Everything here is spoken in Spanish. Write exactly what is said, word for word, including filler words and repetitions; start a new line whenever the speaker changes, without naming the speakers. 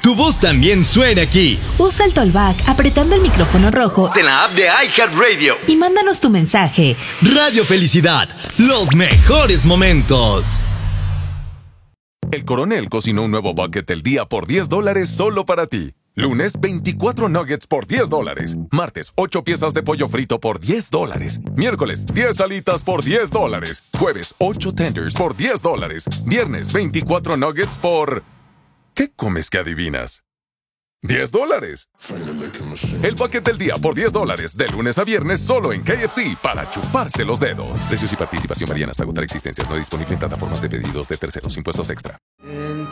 tu voz también suena aquí.
Usa el Tollback apretando el micrófono rojo
En la app de iHeartRadio.
y mándanos tu mensaje.
Radio Felicidad, los mejores momentos.
El Coronel cocinó un nuevo bucket del día por diez dólares solo para ti. Lunes, veinticuatro nuggets por diez dólares. Martes, ocho piezas de pollo frito por diez dólares. Miércoles, diez alitas por diez dólares. Jueves, ocho tenders por diez dólares. Viernes, veinticuatro nuggets por... ¿Qué comes que adivinas? ¡diez dólares! El bucket del día por diez dólares, de lunes a viernes, solo en K F C, para chuparse los dedos. Precios y participación varían hasta agotar existencias. No disponible en plataformas de pedidos de terceros. Impuestos extra.